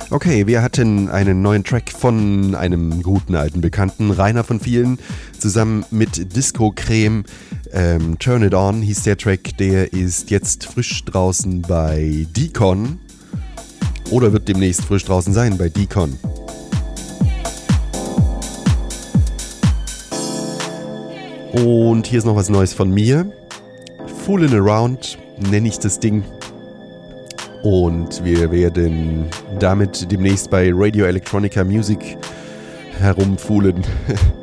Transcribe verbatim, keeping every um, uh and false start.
Okay, wir hatten einen neuen Track von einem guten alten Bekannten, Rainer von vielen, zusammen mit Disco Creme. Ähm, Turn It On hieß der Track, der ist jetzt frisch draußen bei Deacon oder wird demnächst frisch draußen sein bei Deacon. Und hier ist noch was Neues von mir. Foolin' Around nenne ich das Ding. Und wir werden damit demnächst bei Radio Electronica Music herumfoolen.